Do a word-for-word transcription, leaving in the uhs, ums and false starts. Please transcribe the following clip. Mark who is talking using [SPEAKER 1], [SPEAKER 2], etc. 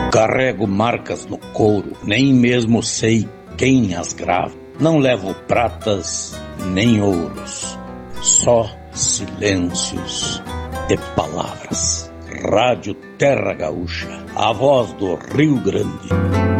[SPEAKER 1] Carrego marcas no couro, nem mesmo sei quem as grava. Não levo pratas nem ouros, só silêncios de palavras. Rádio Terra Gaúcha, a voz do Rio Grande.